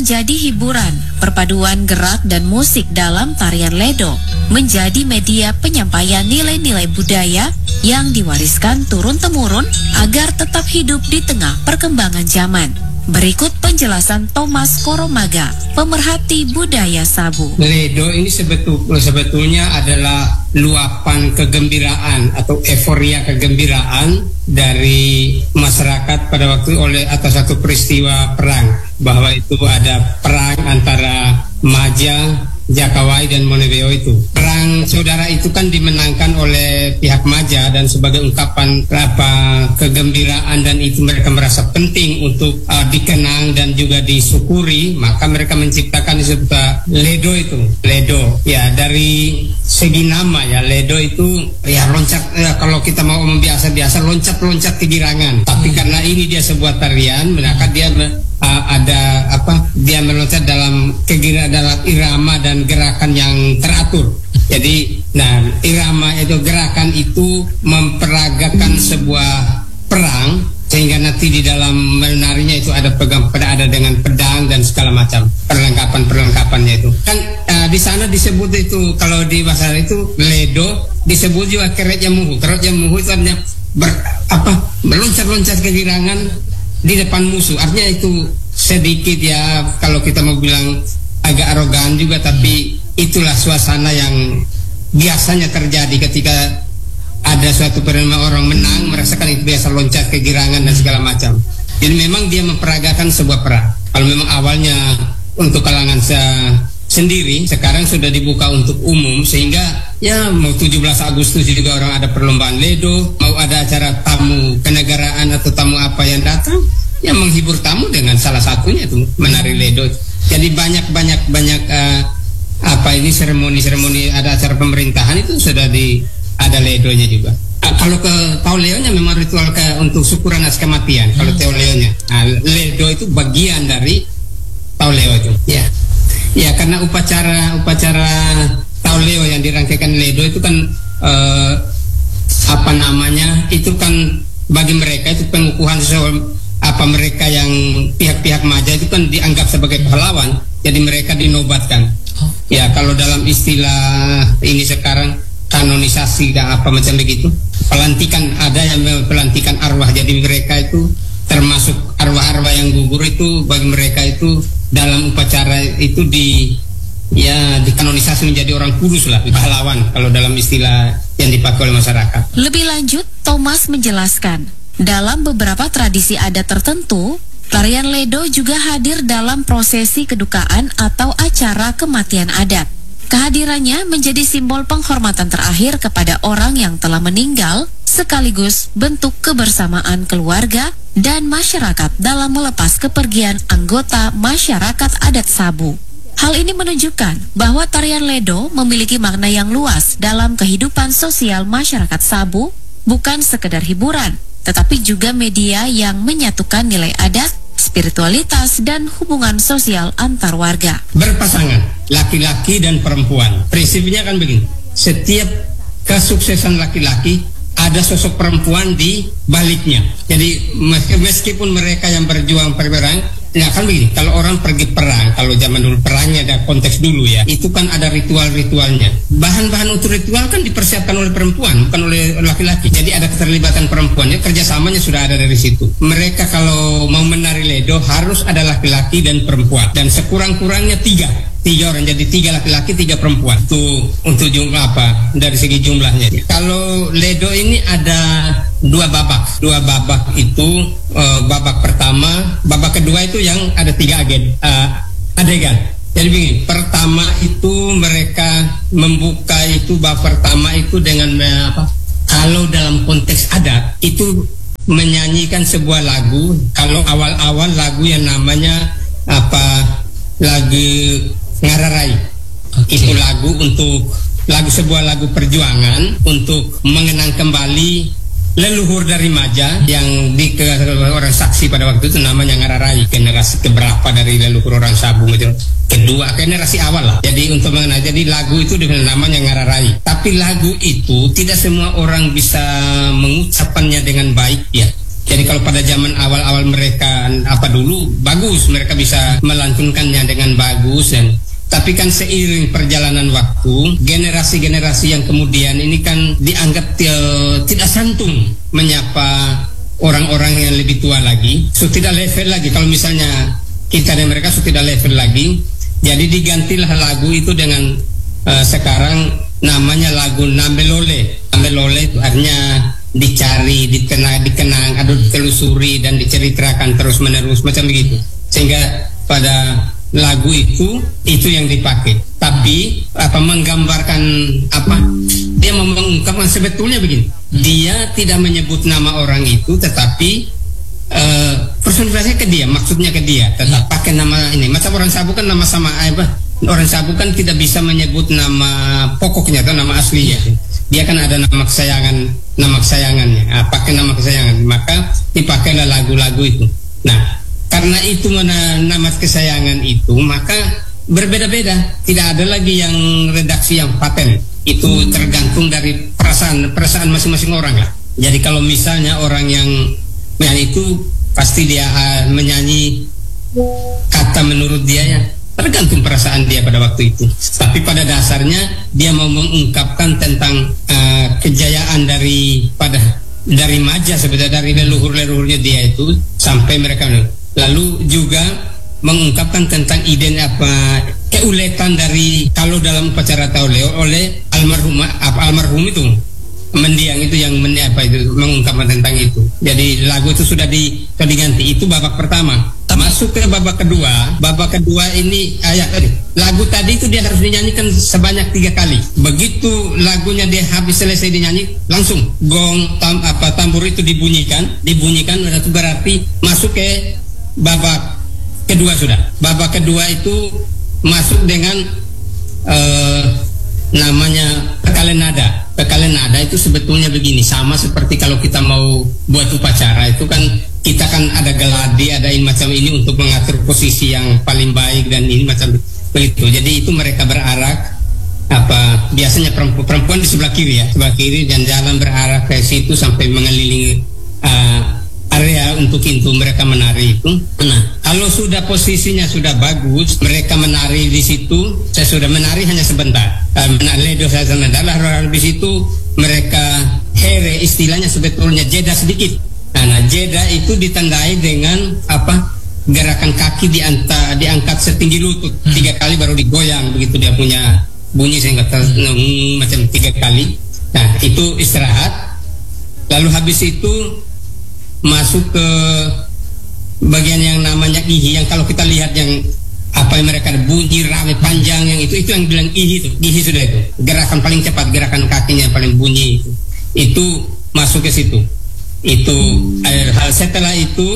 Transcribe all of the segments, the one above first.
menjadi hiburan, perpaduan gerak dan musik dalam tarian Ledo menjadi media penyampaian nilai-nilai budaya yang diwariskan turun-temurun agar tetap hidup di tengah perkembangan zaman. Berikut penjelasan Thomas Koromaga, pemerhati budaya Sabu. Ledo ini sebetulnya adalah luapan kegembiraan atau euforia kegembiraan dari masyarakat pada waktu atas satu peristiwa perang, bahwa itu ada perang antara Maja, Jakawai dan Monebeo itu. Perang saudara itu kan dimenangkan oleh pihak Maja, dan sebagai ungkapan kegembiraan dan itu mereka merasa penting untuk dikenang dan juga disyukuri, maka mereka menciptakan disebut Ledo itu. Ledo ya, dari segi nama ya, Ledo itu ya loncat, kalau kita mau ngomong biasa-biasa loncat-loncat kegirangan. Tapi karena ini dia sebuah tarian, maka dia dia meloncat dalam irama dan gerakan yang teratur. Jadi, irama itu, gerakan itu memperagakan sebuah perang, sehingga nanti di dalam menarinya itu ada dengan pedang dan segala macam perlengkapannya itu. Kan di sana disebut itu, kalau di bahasa itu Ledo disebut juga keretnya muhu. Keretnya muhu itu artinya meloncat-loncat kegirangan di depan musuh. Artinya itu sedikit ya, kalau kita mau bilang agak arogan juga, tapi itulah suasana yang biasanya terjadi ketika ada suatu orang menang, merasakan itu biasa loncat kegirangan dan segala macam. Jadi memang dia memperagakan sebuah perang. Kalau memang awalnya untuk kalangan sendiri, sekarang sudah dibuka untuk umum, sehingga ya mau 17 Agustus juga orang ada perlombaan Ledo, mau ada acara tamu kenegaraan atau tamu apa yang datang, ya menghibur tamu dengan salah satunya itu menari Ledo. Jadi banyak seremoni ada acara pemerintahan itu sudah ada Ledonya juga. Kalau ke Tauleonya memang ritual untuk syukuran atas kematian. Kalau Tauleonya, Ledo itu bagian dari Tauleo itu. Ya, karena upacara Tauleo yang dirangkaikan Ledo itu kan itu kan bagi mereka itu pengukuhan mereka yang pihak-pihak Maja itu kan dianggap sebagai pahlawan, jadi mereka dinobatkan. Ya, kalau dalam istilah ini sekarang kanonisasi dan apa macam begitu, pelantikan, ada yang pelantikan arwah, jadi mereka itu termasuk arwah-arwah yang gugur itu, bagi mereka itu dalam upacara itu dikanonisasi menjadi orang kudus lah, pahlawan kalau dalam istilah yang dipakai oleh masyarakat. Lebih lanjut, Thomas menjelaskan, dalam beberapa tradisi adat tertentu, tarian Ledo juga hadir dalam prosesi kedukaan atau acara kematian adat. Kehadirannya menjadi simbol penghormatan terakhir kepada orang yang telah meninggal, sekaligus bentuk kebersamaan keluarga dan masyarakat dalam melepas kepergian anggota masyarakat adat Sabu. Hal ini menunjukkan bahwa tarian Ledo memiliki makna yang luas dalam kehidupan sosial masyarakat Sabu, bukan sekedar hiburan, tetapi juga media yang menyatukan nilai adat, spiritualitas, dan hubungan sosial antar warga. Berpasangan, laki-laki dan perempuan. Prinsipnya kan begini, setiap kesuksesan laki-laki ada sosok perempuan di baliknya. Jadi meskipun mereka yang berjuang perang, ya kan begini, kalau orang pergi perang, kalau zaman dulu perangnya ada konteks dulu ya, itu kan ada ritual-ritualnya. Bahan-bahan untuk ritual kan dipersiapkan oleh perempuan, bukan oleh laki-laki. Jadi ada keterlibatan perempuannya, kerjasamanya sudah ada dari situ. Mereka kalau mau menari Ledo harus ada laki-laki dan perempuan, dan sekurang-kurangnya tiga orang, jadi 3 laki-laki 3 perempuan. Itu untuk jumlah dari segi jumlahnya. Kalau Ledo ini ada 2 babak. 2 babak itu babak pertama, babak kedua itu yang ada 3 adegan. Jadi begini, pertama itu mereka membuka itu babak pertama itu dengan kalau dalam konteks adat itu menyanyikan sebuah lagu. Kalau awal-awal lagu yang namanya lagu Ngararai. Itu sebuah lagu perjuangan untuk mengenang kembali leluhur dari Maja yang orang saksi pada waktu itu namanya Ngararai, generasi keberapa dari leluhur orang Sabung itu, kedua, generasi awal lah. Jadi untuk mengenang, jadi lagu itu dengan namanya Ngararai. Tapi lagu itu tidak semua orang bisa mengucapkannya dengan baik ya. Jadi kalau pada zaman awal-awal mereka dulu bagus, mereka bisa melantunkannya dengan bagus tapi kan seiring perjalanan waktu, generasi-generasi yang kemudian ini kan dianggap tidak santun menyapa orang-orang yang lebih tua lagi, tidak level lagi. Kalau misalnya kita dan mereka tidak level lagi, jadi digantilah lagu itu dengan sekarang namanya lagu Nambelole. Nambelole itu artinya dicari, dikenang, ditelusuri dan diceritakan terus menerus macam begitu. Sehingga pada lagu itu yang dipakai. Tapi menggambarkan dia mengungkapkan sebetulnya begini. Dia tidak menyebut nama orang itu, tetapi personifikasinya ke dia, maksudnya ke dia. Tetap pakai nama ini. Macam orang Sabu kan nama sama orang Sabu kan tidak bisa menyebut nama pokoknya atau nama aslinya. Dia kan ada nama kesayangannya. Pakai nama kesayangan, maka dipakailah lagu-lagu itu. Nah, karena itu nama kesayangan itu, maka berbeda-beda. Tidak ada lagi yang redaksi yang paten. Itu tergantung dari perasaan masing-masing orang lah. Jadi kalau misalnya orang yang itu pasti dia menyanyi kata menurut dia ya, tergantung perasaan dia pada waktu itu. Tapi pada dasarnya dia mau mengungkapkan tentang kejayaan dari Maja, sebenarnya dari leluhur-leluhurnya dia itu sampai mereka. Lalu juga mengungkapkan tentang keuletan dari kalau dalam upacara tauleo oleh almarhum itu mendiang itu yang mengungkapkan tentang itu. Jadi lagu itu sudah diganti. Itu babak pertama. Masuk ke babak kedua. Babak kedua ini lagu tadi itu dia harus dinyanyikan sebanyak 3 kali. Begitu lagunya dia habis selesai dinyanyi, langsung gong tambur itu dibunyikan itu berarti masuk ke babak kedua sudah. Babak kedua itu masuk dengan namanya pekalen nada. Pekalen nada itu sebetulnya begini, sama seperti kalau kita mau buat upacara itu kan kita kan ada geladi, ada macam ini untuk mengatur posisi yang paling baik dan ini macam begitu. Jadi itu mereka berarak biasanya perempuan di sebelah kiri dan jalan berarak ke situ sampai mengelilingi area untuk itu mereka menari itu. Nah, kalau sudah posisinya sudah bagus, mereka menari di situ. Saya sudah menari hanya sebentar. Ledo saya sebentar. Lalu di situ mereka here, istilahnya sebetulnya jeda sedikit. Nah, jeda itu ditandai dengan gerakan kaki diangkat setinggi lutut 3 kali baru digoyang, begitu dia punya bunyi sehingga macam 3 kali. Nah, itu istirahat. Lalu habis itu masuk ke bagian yang namanya ihi, yang kalau kita lihat yang yang mereka bunyi rame panjang yang itu yang bilang ihi sudah itu gerakan paling cepat, gerakan kakinya paling bunyi itu masuk ke situ. Itu hal setelah itu,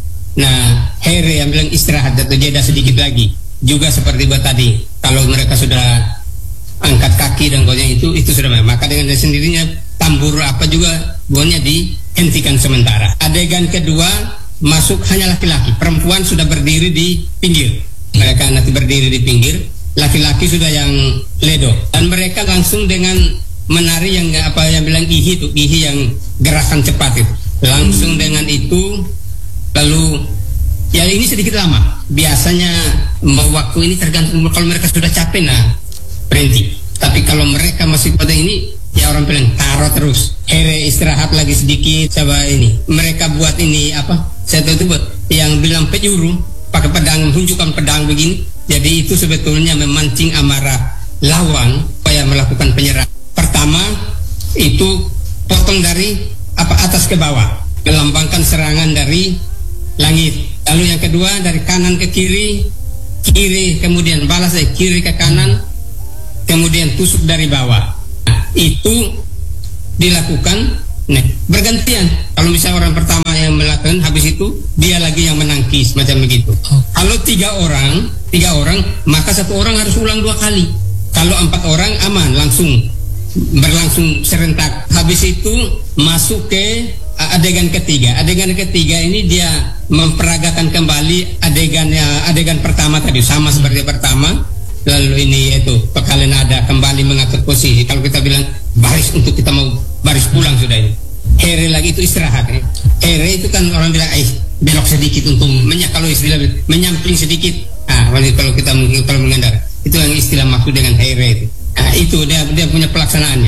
nah here yang bilang istirahat atau jeda sedikit lagi, juga seperti buat tadi. Kalau mereka sudah angkat kaki dan goyang itu sudah, maka dengan sendirinya tambur juga gonya dihentikan sementara. Adegan kedua masuk hanya laki-laki, perempuan sudah berdiri di pinggir. Mereka nanti berdiri di pinggir, laki-laki sudah yang ledo, dan mereka langsung dengan menari yang yang bilang ihi yang gerakan cepat itu. Langsung dengan itu, lalu ya ini sedikit lama. Biasanya waktu ini tergantung, kalau mereka sudah capek berhenti. Tapi kalau mereka masih pada ini, ya orang bilang taruh terus. Here istirahat lagi sedikit, coba ini. Mereka buat ini saya tahu itu buat yang bilang pejuru, pakai pedang, menunjukkan pedang begini. Jadi itu sebetulnya memancing amarah lawan supaya melakukan penyerangan. Pertama itu potong dari atas ke bawah, melambangkan serangan dari langit. Lalu yang kedua dari kanan ke kiri kemudian balas dari kiri ke kanan, kemudian tusuk dari bawah. Nah, itu dilakukan bergantian. Kalau misalnya orang pertama yang melakukan, habis itu dia lagi yang menangkis macam begitu. Kalau 3 orang, maka 1 orang harus ulang 2 kali. Kalau 4 orang aman, langsung berlangsung serentak. Habis itu masuk ke adegan ketiga. Adegan ketiga ini dia memperagakan kembali adegan pertama tadi, sama seperti pertama. Lalu ini itu pekalen nada, kembali mengatur posisi. Kalau kita bilang baris, untuk kita mau baris pulang sudah ini. Here lagi itu istirahat. Here itu kan orang bilang, belok sedikit untuk kalau istilah menyampling sedikit. Kalau kita kalau mengendar, itu yang istilah maksud dengan here itu. Itu dia punya pelaksanaannya.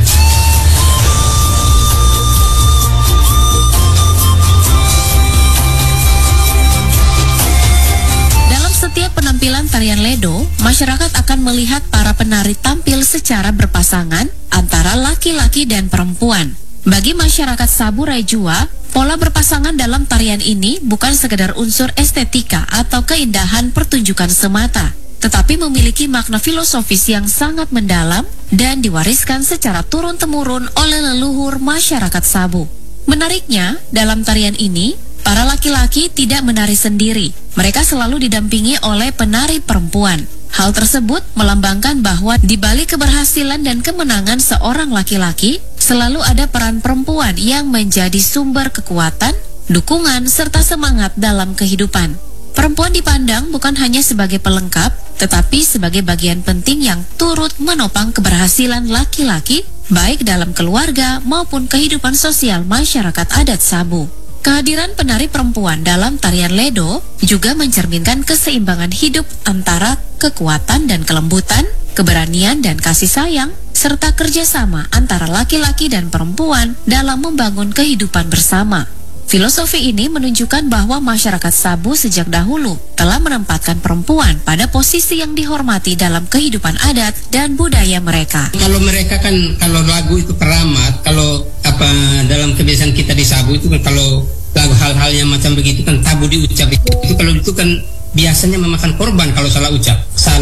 Dalam setiap penampilan tarian Ledo, masyarakat akan melihat para penari tampil secara berpasangan antara laki-laki dan perempuan. Bagi masyarakat Sabu Raijua, pola berpasangan dalam tarian ini bukan sekedar unsur estetika atau keindahan pertunjukan semata, tetapi memiliki makna filosofis yang sangat mendalam dan diwariskan secara turun-temurun oleh leluhur masyarakat Sabu. Menariknya, dalam tarian ini, para laki-laki tidak menari sendiri. Mereka selalu didampingi oleh penari perempuan. Hal tersebut melambangkan bahwa di balik keberhasilan dan kemenangan seorang laki-laki, selalu ada peran perempuan yang menjadi sumber kekuatan, dukungan, serta semangat dalam kehidupan. Perempuan dipandang bukan hanya sebagai pelengkap, tetapi sebagai bagian penting yang turut menopang keberhasilan laki-laki, baik dalam keluarga maupun kehidupan sosial masyarakat adat Sabu. Kehadiran penari perempuan dalam tarian Ledo juga mencerminkan keseimbangan hidup antara kekuatan dan kelembutan, keberanian dan kasih sayang, serta kerjasama antara laki-laki dan perempuan dalam membangun kehidupan bersama. Filosofi ini menunjukkan bahwa masyarakat Sabu sejak dahulu telah menempatkan perempuan pada posisi yang dihormati dalam kehidupan adat dan budaya mereka. Kalau mereka kan, kalau lagu itu keramat, kalau dalam kebiasaan kita di Sabu itu kan, kalau lagu hal-hal yang macam begitu kan tabu diucap itu kalau itu kan biasanya memakan korban kalau salah ucap,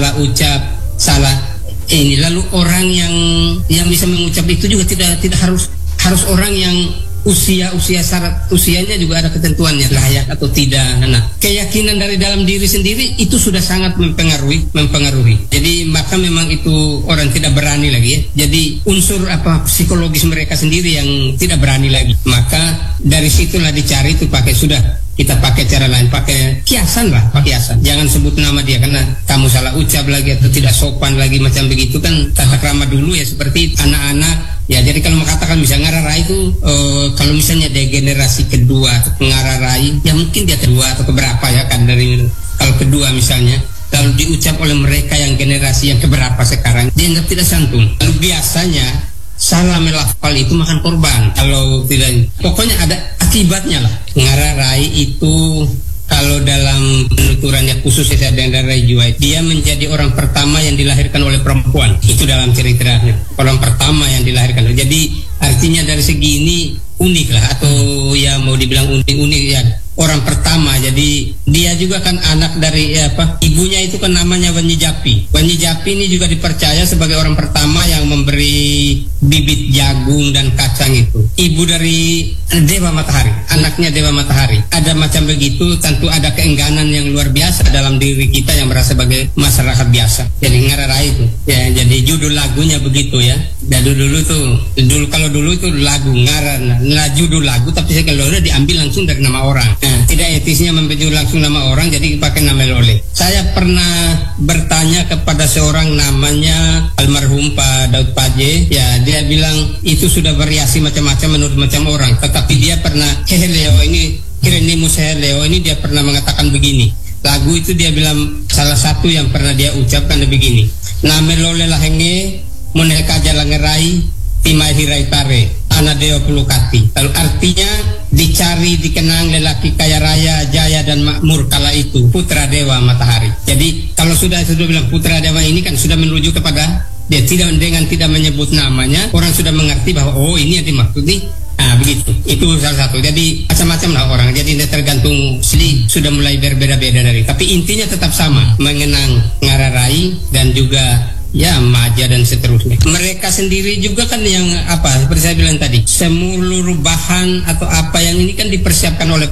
salah ini. Lalu orang yang bisa mengucap itu juga tidak harus orang yang syarat usianya juga ada ketentuannya, layak atau tidak. Nah, keyakinan dari dalam diri sendiri itu sudah sangat mempengaruhi. Jadi maka memang itu orang tidak berani lagi ya. Jadi unsur psikologis mereka sendiri yang tidak berani lagi. Maka dari situlah dicari itu kita pakai cara lain, pakai kiasan. Jangan sebut nama dia karena kamu salah ucap lagi atau tidak sopan lagi macam begitu kan. Tata krama dulu ya seperti anak-anak. Ya, jadi kalau mengatakan misalnya ngararai itu kalau misalnya dia generasi kedua atau pengararai, ya mungkin dia kedua atau keberapa ya kan dari kalau kedua misalnya, lalu diucap oleh mereka yang generasi yang keberapa sekarang, dianggap tidak santun. Lalu biasanya salah melafal itu makan korban. Kalau tidak, pokoknya ada akibatnya lah. Ngararai itu kalau dalam penuturannya khusus saya dengan Raijua, dia menjadi orang pertama yang dilahirkan oleh perempuan. Itu dalam ceritanya, orang pertama yang dilahirkan. Jadi artinya dari segi ini unik lah, atau ya mau dibilang unik ya, orang pertama. Jadi dia juga kan anak dari ibunya itu kan namanya Wanyi Japi. Wanyi Japi ini juga dipercaya sebagai orang pertama yang memberi bibit jagung dan kacang itu. Ibu dari Dewa Matahari, anaknya Dewa Matahari. Ada macam begitu, tentu ada keengganan yang luar biasa dalam diri kita yang merasa sebagai masyarakat biasa. Jadi ngararai itu. Ya, jadi judul lagunya begitu ya. Dan dulu itu lagu judul lagu, tapi kalau udah diambil langsung dari nama orang. Nah, tidak etisnya membentuk langsung nama orang, jadi pakai nama Lole. Saya pernah bertanya kepada seorang namanya almarhum Pak Daud Paje, ya dia bilang itu sudah variasi macam-macam menurut macam orang. Tetapi dia pernah Heheleo ini dia pernah mengatakan begini. Lagu itu dia bilang salah satu yang pernah dia ucapkan begini. Name Lole lahenge moneka jalangerai timai hirai tare anadeo pulukati. Lalu artinya dicari, dikenang lelaki kaya raya, jaya dan makmur kala itu, putra Dewa Matahari. Jadi kalau sudah bilang putra Dewa ini kan sudah menuju kepada dia, tidak menyebut namanya, orang sudah mengerti bahwa oh ini yang dimaksud nih. Nah begitu, itu salah satu. Jadi macam-macam lah orang. Jadi tergantung sudah mulai berbeda-beda dari. Tapi intinya tetap sama, mengenang ngararai dan juga ya maja dan seterusnya. Mereka sendiri juga kan yang seperti saya bilang tadi, seluruh bahan atau apa yang ini kan dipersiapkan oleh